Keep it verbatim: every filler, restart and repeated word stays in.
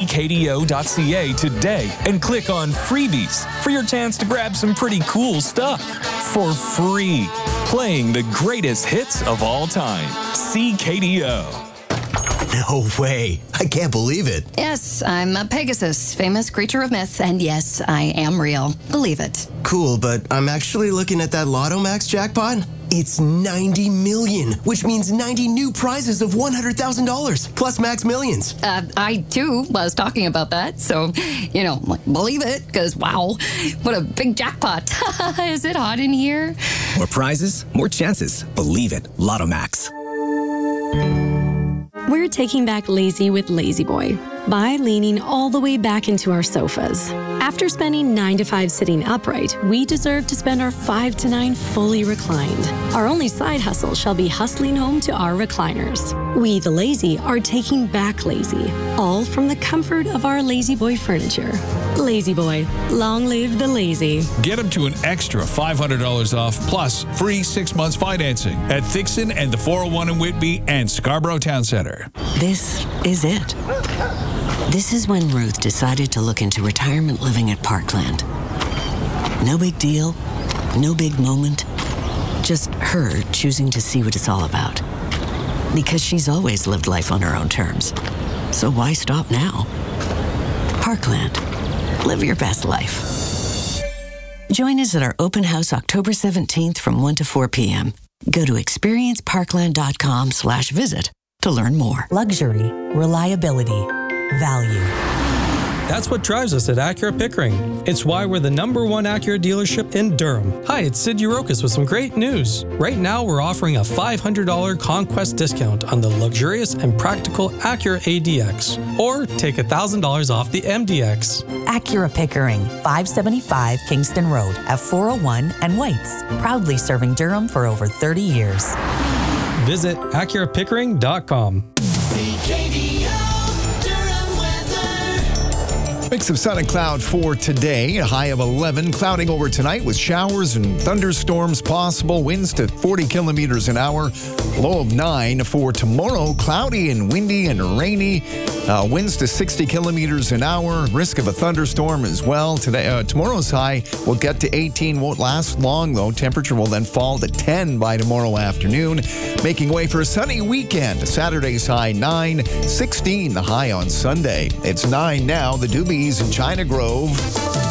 k d o dot c a today and click on Freebies for your chance to grab some pretty cool stuff for free. Playing the greatest hits of all time. C K D O. No way. I can't believe it. Yes, I'm a Pegasus, famous creature of myth, and yes, I am real. Believe it. Cool, but I'm actually looking at that Lotto Max jackpot. It's ninety million, which means ninety new prizes of one hundred thousand dollars, plus Max Millions. Uh, I, too, was talking about that, so, you know, believe it, because, wow, what a big jackpot. Is it hot in here? More prizes, more chances. Believe it. Lotto Max. We're taking back lazy with Lazy Boy by leaning all the way back into our sofas. After spending nine to five sitting upright, we deserve to spend our five to nine fully reclined. Our only side hustle shall be hustling home to our recliners. We, the lazy, are taking back lazy, all from the comfort of our Lazy Boy furniture. Lazy Boy, long live the lazy. Get up to an extra five hundred dollars off, plus free six months financing at Thixon and the four oh one in Whitby and Scarborough Town Centre. This is it. This is when Ruth decided to look into retirement living at Parkland. No big deal, no big moment, just her choosing to see what it's all about. Because she's always lived life on her own terms. So why stop now? Parkland. Live your best life. Join us at our open house October seventeenth from one to four p.m. Go to experienceparkland.com slash visit to learn more. Luxury, reliability, value. That's what drives us at Acura Pickering. It's why we're the number one Acura dealership in Durham. Hi, it's Sid Urokas with some great news. Right now, we're offering a five hundred dollars Conquest discount on the luxurious and practical Acura A D X. Or take one thousand dollars off the M D X. Acura Pickering, five seventy-five Kingston Road at four oh one and Whites. Proudly serving Durham for over thirty years. Visit Acura Pickering dot com. Mix of sun and cloud for today. A high of eleven. Clouding over tonight with showers and thunderstorms possible. Winds to forty kilometers an hour. Low of nine for tomorrow. Cloudy and windy and rainy. Uh, winds to sixty kilometers an hour. Risk of a thunderstorm as well. Today, uh, tomorrow's high will get to eighteen. Won't last long though. Temperature will then fall to ten by tomorrow afternoon. Making way for a sunny weekend. Saturday's high nine. sixteen the high on Sunday. It's nine now. The Doobies in China Grove.